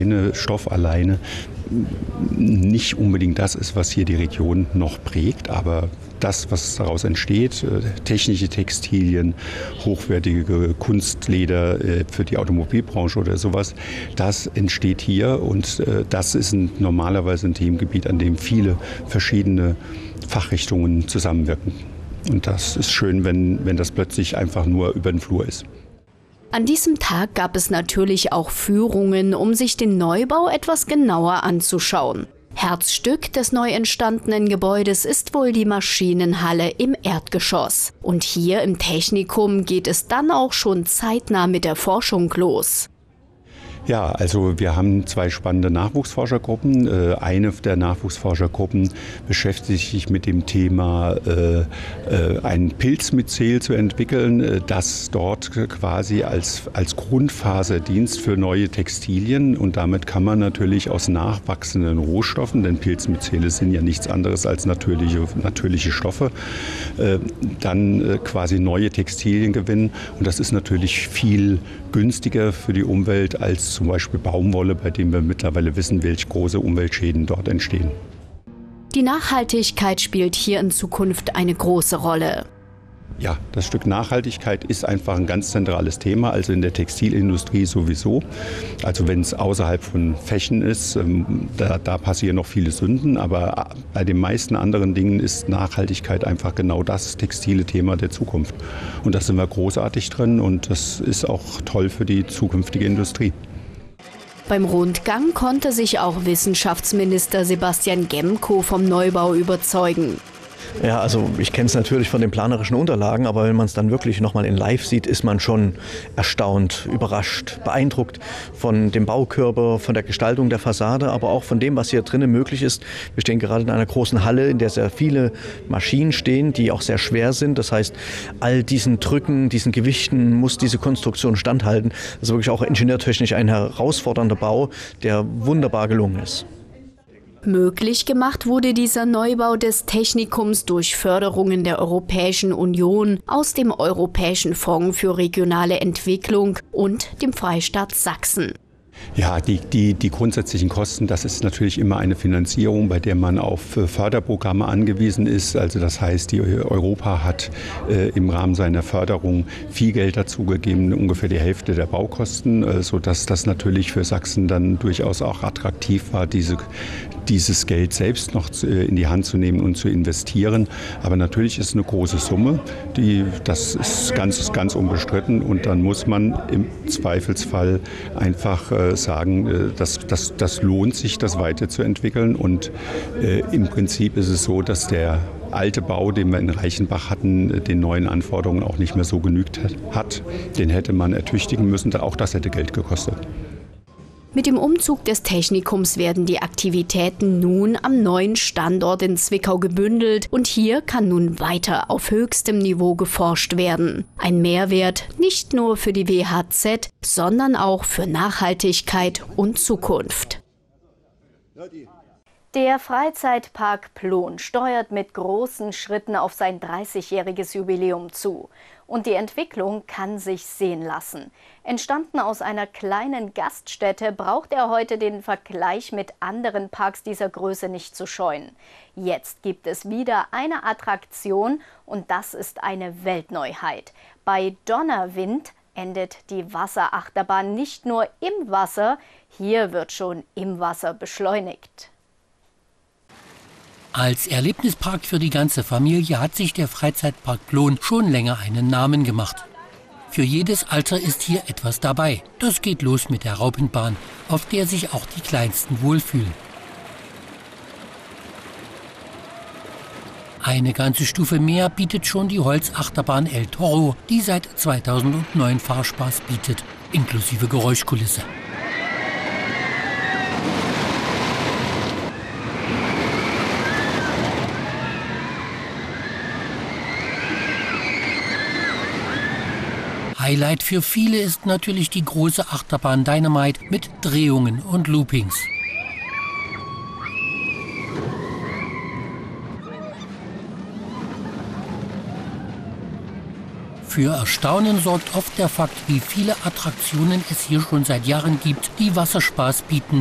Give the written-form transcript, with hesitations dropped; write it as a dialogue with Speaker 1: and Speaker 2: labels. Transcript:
Speaker 1: Stoff alleine nicht unbedingt das ist, was hier die Region noch prägt, aber das, was daraus entsteht, technische Textilien, hochwertige Kunstleder für die Automobilbranche oder sowas, das entsteht hier und das ist normalerweise ein Themengebiet, an dem viele verschiedene Fachrichtungen zusammenwirken. Und das ist schön, wenn das plötzlich einfach nur über den Flur ist.
Speaker 2: An diesem Tag gab es natürlich auch Führungen, um sich den Neubau etwas genauer anzuschauen. Herzstück des neu entstandenen Gebäudes ist wohl die Maschinenhalle im Erdgeschoss. Und hier im Technikum geht es dann auch schon zeitnah mit der Forschung los.
Speaker 1: Ja, also wir haben 2 spannende Nachwuchsforschergruppen. Eine der Nachwuchsforschergruppen beschäftigt sich mit dem Thema, ein Pilzmyzel zu entwickeln, das dort quasi als Grundfaser dient für neue Textilien. Und damit kann man natürlich aus nachwachsenden Rohstoffen, denn Pilzmyzele sind ja nichts anderes als natürliche Stoffe, dann quasi neue Textilien gewinnen. Und das ist natürlich viel günstiger für die Umwelt als zum Beispiel Baumwolle, bei dem wir mittlerweile wissen, welche große Umweltschäden dort entstehen.
Speaker 2: Die Nachhaltigkeit spielt hier in Zukunft eine große Rolle.
Speaker 1: Ja, das Stück Nachhaltigkeit ist einfach ein ganz zentrales Thema, also in der Textilindustrie sowieso. Also wenn es außerhalb von Fashion ist, da passieren noch viele Sünden, aber bei den meisten anderen Dingen ist Nachhaltigkeit einfach genau das textile Thema der Zukunft. Und da sind wir großartig drin und das ist auch toll für die zukünftige Industrie.
Speaker 2: Beim Rundgang konnte sich auch Wissenschaftsminister Sebastian Gemko vom Neubau überzeugen.
Speaker 3: Ja, also ich kenne es natürlich von den planerischen Unterlagen, aber wenn man es dann wirklich nochmal in live sieht, ist man schon erstaunt, überrascht, beeindruckt von dem Baukörper, von der Gestaltung der Fassade, aber auch von dem, was hier drinnen möglich ist. Wir stehen gerade in einer großen Halle, in der sehr viele Maschinen stehen, die auch sehr schwer sind. Das heißt, all diesen Drücken, diesen Gewichten muss diese Konstruktion standhalten. Das ist wirklich auch ingenieurtechnisch ein herausfordernder Bau, der wunderbar gelungen ist.
Speaker 2: Möglich gemacht wurde dieser Neubau des Technikums durch Förderungen der Europäischen Union aus dem Europäischen Fonds für regionale Entwicklung und dem Freistaat Sachsen.
Speaker 1: Ja, die grundsätzlichen Kosten, das ist natürlich immer eine Finanzierung, bei der man auf Förderprogramme angewiesen ist. Also das heißt, die Europa hat im Rahmen seiner Förderung viel Geld dazugegeben, ungefähr die Hälfte der Baukosten, sodass das natürlich für Sachsen dann durchaus auch attraktiv war, dieses Geld selbst noch in die Hand zu nehmen und zu investieren. Aber natürlich ist es eine große Summe, das ist ganz unbestritten. Und dann muss man im Zweifelsfall einfach sagen, das lohnt sich, das weiterzuentwickeln. Und im Prinzip ist es so, dass der alte Bau, den wir in Reichenbach hatten, den neuen Anforderungen auch nicht mehr so genügt hat. Den hätte man ertüchtigen müssen, auch das hätte Geld gekostet.
Speaker 2: Mit dem Umzug des Technikums werden die Aktivitäten nun am neuen Standort in Zwickau gebündelt und hier kann nun weiter auf höchstem Niveau geforscht werden. Ein Mehrwert nicht nur für die WHZ, sondern auch für Nachhaltigkeit und Zukunft. Der Freizeitpark Plon steuert mit großen Schritten auf sein 30-jähriges Jubiläum zu. Und die Entwicklung kann sich sehen lassen. Entstanden aus einer kleinen Gaststätte, braucht er heute den Vergleich mit anderen Parks dieser Größe nicht zu scheuen. Jetzt gibt es wieder eine Attraktion und das ist eine Weltneuheit. Bei Donnerwind endet die Wasserachterbahn nicht nur im Wasser, hier wird schon im Wasser beschleunigt.
Speaker 4: Als Erlebnispark für die ganze Familie hat sich der Freizeitpark Plon schon länger einen Namen gemacht. Für jedes Alter ist hier etwas dabei. Das geht los mit der Raupenbahn, auf der sich auch die Kleinsten wohlfühlen. Eine ganze Stufe mehr bietet schon die Holzachterbahn El Toro, die seit 2009 Fahrspaß bietet, inklusive Geräuschkulisse. Highlight für viele ist natürlich die große Achterbahn Dynamite mit Drehungen und Loopings. Für Erstaunen sorgt oft der Fakt, wie viele Attraktionen es hier schon seit Jahren gibt, die Wasserspaß bieten.